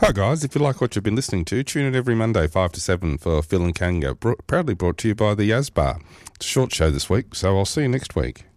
Hi guys, if you like what you've been listening to, tune in every Monday 5 to 7 for Phil and Kanga, proudly brought to you by the Yas Bar. It's a short show this week, so I'll see you next week.